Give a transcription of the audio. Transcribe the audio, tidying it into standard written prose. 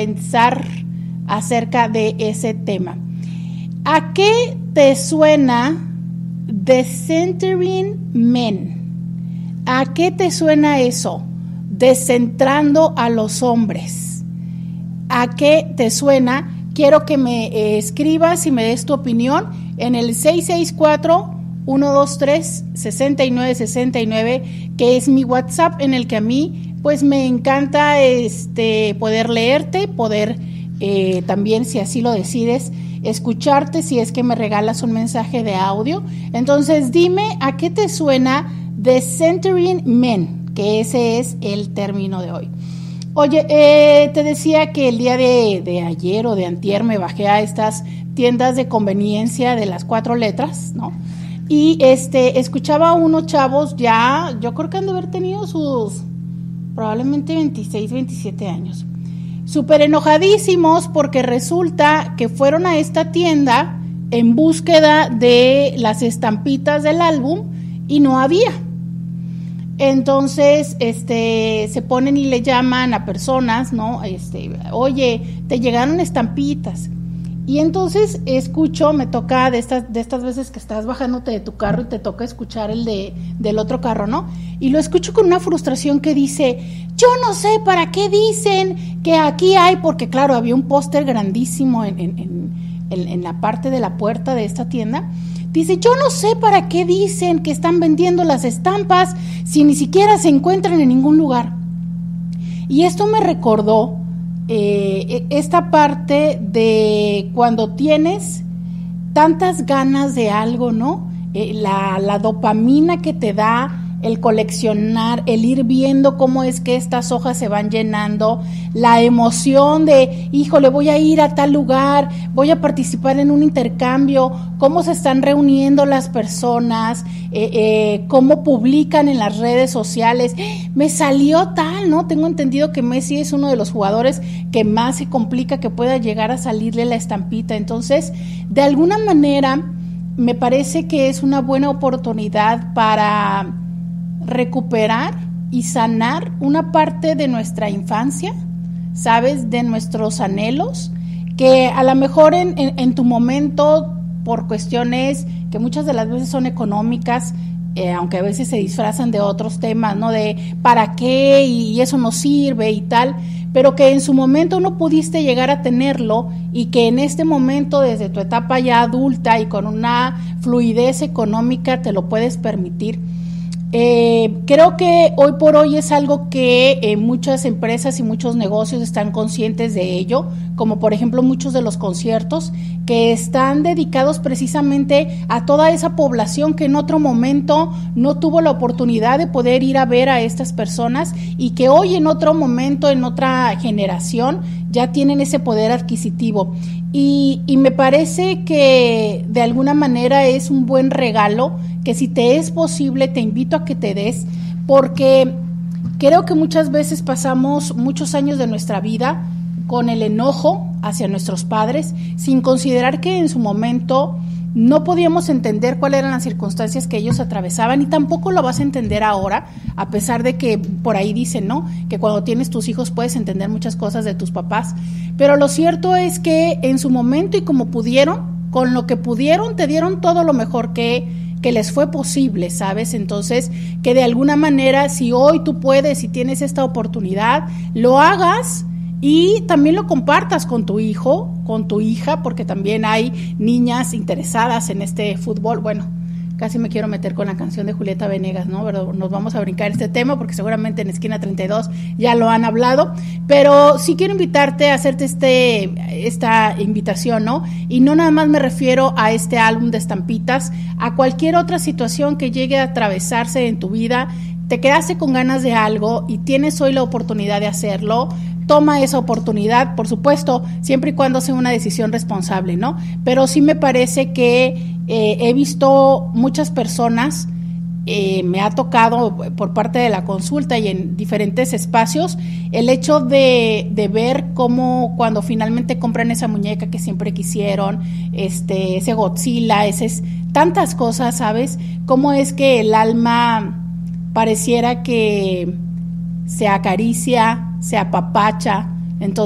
pensar acerca de ese tema. ¿A qué te suena Decentering Men? ¿A qué te suena eso? Descentrando a los hombres. ¿A qué te suena? Quiero que me escribas y me des tu opinión en el 664-123-6969, que es mi WhatsApp, en el que a mí pues me encanta poder leerte, poder también, si así lo decides, escucharte si es que me regalas un mensaje de audio. Entonces dime a qué te suena Decentering Men, que ese es el término de hoy. Oye, te decía que el día de ayer o de antier me bajé a estas tiendas de conveniencia de las 4 letras, ¿no? Y escuchaba a unos chavos ya, yo creo que han de haber tenido sus probablemente 26, 27 años. Súper enojadísimos porque resulta que fueron a esta tienda en búsqueda de las estampitas del álbum y no había. Entonces, se ponen y le llaman a personas, ¿no? Oye, te llegaron estampitas. Y entonces escucho, me toca de estas veces que estás bajándote de tu carro y te toca escuchar el del otro carro, ¿no? Y lo escucho con una frustración que dice, yo no sé para qué dicen que aquí hay, porque claro, había un póster grandísimo en la parte de la puerta de esta tienda. Dice, yo no sé para qué dicen que están vendiendo las estampas si ni siquiera se encuentran en ningún lugar. Y esto me recordó esta parte de cuando tienes tantas ganas de algo, ¿no? La dopamina que te da el coleccionar, el ir viendo cómo es que estas hojas se van llenando, la emoción de, híjole, voy a ir a tal lugar, voy a participar en un intercambio, cómo se están reuniendo las personas, cómo publican en las redes sociales, me salió tal, ¿no? Tengo entendido que Messi es uno de los jugadores que más se complica que pueda llegar a salirle la estampita. Entonces, de alguna manera, me parece que es una buena oportunidad para recuperar y sanar una parte de nuestra infancia, ¿sabes? De nuestros anhelos, que a lo mejor en tu momento, por cuestiones que muchas de las veces son económicas, aunque a veces se disfrazan de otros temas, ¿no? De ¿para qué? Y eso no sirve y tal, pero que en su momento no pudiste llegar a tenerlo y que en este momento, desde tu etapa ya adulta y con una fluidez económica, te lo puedes permitir. Creo que hoy por hoy es algo que muchas empresas y muchos negocios están conscientes de ello, como por ejemplo muchos de los conciertos que están dedicados precisamente a toda esa población que en otro momento no tuvo la oportunidad de poder ir a ver a estas personas y que hoy en otro momento, en otra generación, ya tienen ese poder adquisitivo. Y me parece que de alguna manera es un buen regalo que, si te es posible, te invito a que te des, porque creo que muchas veces pasamos muchos años de nuestra vida con el enojo hacia nuestros padres, sin considerar que en su momento no podíamos entender cuáles eran las circunstancias que ellos atravesaban, y tampoco lo vas a entender ahora, a pesar de que por ahí dicen, ¿no?, que cuando tienes tus hijos puedes entender muchas cosas de tus papás, pero lo cierto es que en su momento y como pudieron, con lo que pudieron, te dieron todo lo mejor que les fue posible, ¿sabes? Entonces, que de alguna manera, si hoy tú puedes y tienes esta oportunidad, lo hagas y también lo compartas con tu hijo, con tu hija, porque también hay niñas interesadas en este fútbol. Bueno, casi me quiero meter con la canción de Julieta Venegas, ¿no? Pero nos vamos a brincar este tema porque seguramente en Esquina 32 ya lo han hablado, pero sí quiero invitarte a hacerte esta invitación, ¿no? Y no nada más me refiero a este álbum de estampitas, a cualquier otra situación que llegue a atravesarse en tu vida. Te quedaste con ganas de algo y tienes hoy la oportunidad de hacerlo. Toma esa oportunidad, por supuesto, siempre y cuando sea una decisión responsable, ¿no? Pero sí me parece que he visto muchas personas, me ha tocado por parte de la consulta y en diferentes espacios, el hecho de ver cómo cuando finalmente compran esa muñeca que siempre quisieron, ese Godzilla, tantas cosas, ¿sabes? Cómo es que el alma pareciera que se acaricia, se apapacha. Entonces,